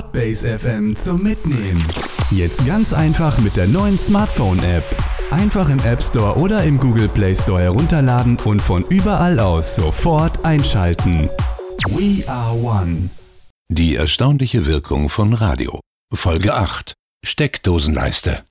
Base FM zum Mitnehmen. Jetzt ganz einfach mit der neuen Smartphone-App. Einfach im App Store oder im Google Play Store herunterladen und von überall aus sofort einschalten. We are one. Die erstaunliche Wirkung von Radio. Folge 8. Steckdosenleiste.